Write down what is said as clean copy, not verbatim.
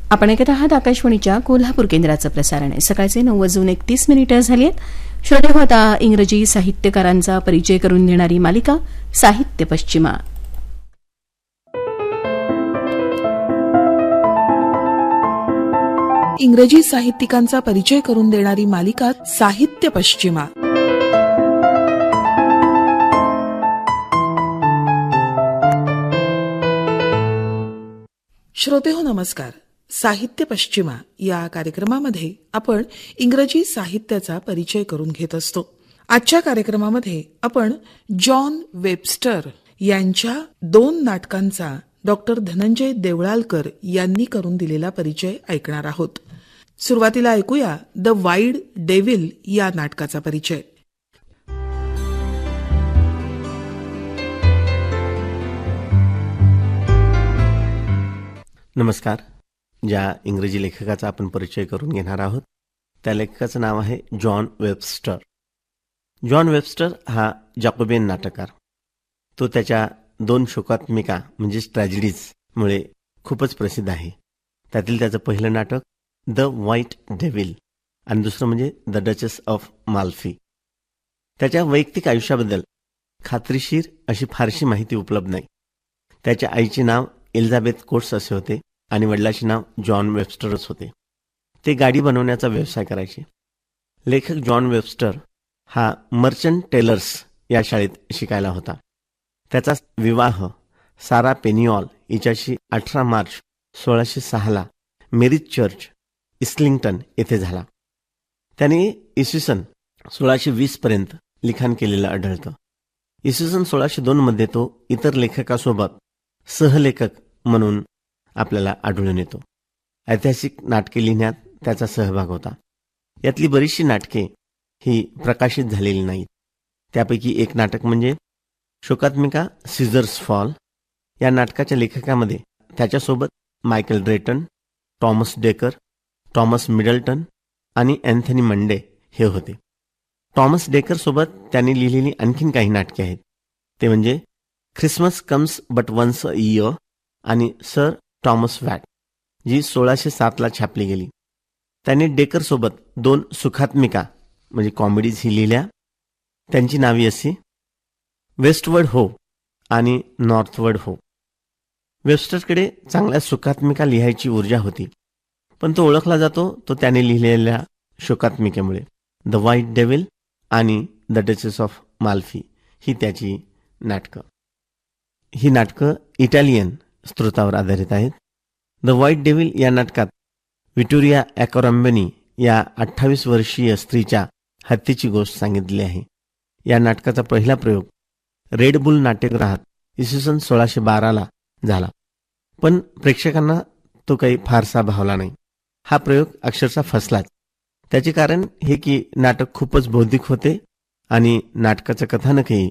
आपण ऐकत आहात आकाशवाणीच्या कोल्हापूर केंद्राचं प्रसारण आहे. सकाळचे 9:31 झाली आहेत. श्रोते, आता इंग्रजी साहित्यकारांचा परिचय करून देणारी मालिका साहित्य पश्चिमा. इंग्रजी साहित्यिकांचा परिचय करून देणारी मालिका साहित्य पश्चिमा. श्रोते हो, नमस्कार. साहित्य पश्चिमा या कार्यक्रमामध्ये आपण इंग्रजी साहित्याचा परिचय करून घेत असतो. आजच्या कार्यक्रमामध्ये आपण जॉन वेबस्टर यांच्या 2 नाटकांचा डॉक्टर धनंजय देवळालकर यांनी करून दिलेला परिचय ऐकणार आहोत. सुरुवातीला ऐकूया द वाईड डेव्हिल या नाटकाचा परिचय. नमस्कार. ज्या इंग्रजी लेखकाचा आपण परिचय करून घेणार आहोत त्या लेखकाचं नाव आहे जॉन वेबस्टर. जॉन वेबस्टर हा जॅकोबियन नाटककार. तो त्याच्या 2 शोकात्मिका म्हणजेच ट्रॅजेडीजमुळे खूपच प्रसिद्ध आहे. त्यातील त्याचं पहिलं नाटक द व्हाईट डेव्हिल आणि दुसरं म्हणजे द डचेस ऑफ माल्फी. त्याच्या वैयक्तिक आयुष्याबद्दल खात्रीशीर अशी फारशी माहिती उपलब्ध नाही. त्याच्या आईचे नाव एलिझाबेथ कोट्स असे होते आणि वडिलाचे नाव जॉन वेबस्टरच होते. ते गाडी बनवण्याचा व्यवसाय करायचे. लेखक जॉन वेबस्टर हा मर्चंट टेलर्स या शाळेत शिकायला होता. त्याचा विवाह सारा पेनिऑल हिच्याशी 18 मार्च 1606 मेरीज चर्च इस्लिंग्टन येथे झाला. त्याने इसवी सन 1620 पर्यंत लिखाण केलेलं आढळतं. इसवी सन 1602 मध्ये तो इतर लेखकासोबत सहलेखक म्हणून आपल्याला आढळून येतो. ऐतिहासिक नाटके लिहिण्यात त्याचा सहभाग होता. यातली बरीचशी नाटके ही प्रकाशित झालेली नाहीत. त्यापैकी एक नाटक म्हणजे शोकात्मिका सीझर्स फॉल. या नाटकाच्या लेखकामध्ये त्याच्यासोबत Michael ड्रेटन, Thomas decker, Thomas Middleton आणि अँथनी मंडे हे होते. टॉमस डेकर सोबत त्यांनी लिहिलेली आणखीन काही नाटके आहेत. ते म्हणजे Christmas comes but once a year आणि सर टॉमस वॅट, जी 1607 छापली गेली. त्यांनी डेकर सोबत 2 सुखात्मिका म्हणजे कॉमेडीज ही लिहिल्या. त्यांची नावी अशी वेस्टवर्ड हो आणि नॉर्थवर्ड हो. वेबस्टरकडे चांगल्या सुखात्मिका लिहायची ऊर्जा होती, पण तो ओळखला जातो तो त्याने लिहिलेल्या शोकात्मिकेमुळे. द व्हाईट डेव्हिल आणि द डचेस ऑफ माल्फी ही त्याची नाटकं. ही नाटकं इटालियन स्रोतावर आधारित आहेत. द व्हाईट डेव्हिल या नाटकात व्हिक्टोरिया ॲकोरॅम्बनी या 28 वर्षीय स्त्रीच्या हत्येची गोष्ट सांगितली आहे. या नाटकाचा पहिला प्रयोग रेड बुल नाट्यगृहात इसवी सन 1612 झाला, पण प्रेक्षकांना तो काही फारसा भावला नाही. हा प्रयोग अक्षरशः फसलाच. त्याचे कारण हे की नाटक खूपच बौद्धिक होते आणि नाटकाचं कथानकही